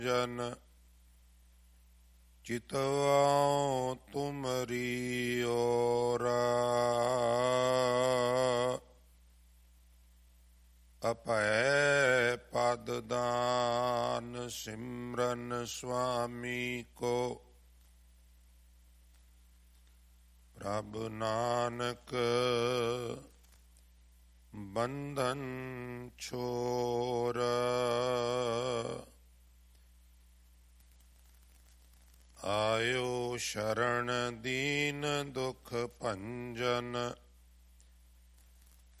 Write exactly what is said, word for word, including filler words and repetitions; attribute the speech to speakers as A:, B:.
A: ਜਨ ਚਿਤਵਾਉ ਤੁਮਰੀ ਓਰਾ ਅਪੈ ਪਦ ਦਾਨ ਸਿਮਰਨ ਸੁਆਮੀ ਕੋ ਪ੍ਰਭ ਨਾਨਕ ਬੰਧਨ ਛੋਰ ਆਇਓ ਸ਼ਰਨ ਦੀਨ ਦੁਖ ਭੰਜਨ